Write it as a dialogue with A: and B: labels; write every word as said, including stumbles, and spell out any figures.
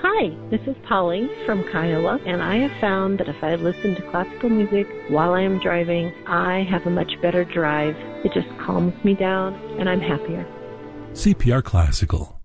A: Hi, this is Polly from Kiowa, and I have found that if I listen to classical music while I am driving, I have a much better drive. It just calms me down, and I'm happier.
B: C P R Classical.